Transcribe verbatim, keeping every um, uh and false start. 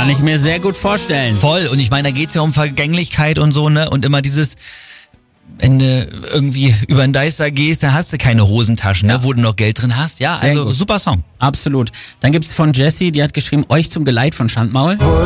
Kann ich mir sehr gut vorstellen. Voll. Und ich meine, da geht's ja um Vergänglichkeit und so, ne? Und immer dieses, wenn du irgendwie über den Deister gehst, dann hast du keine Hosentaschen, ne? Ja. Wo du noch Geld drin hast. Ja, sehr also gut. Super Song. Absolut. Dann gibt's von Jessie, die hat geschrieben, euch zum Geleit von Schandmaul.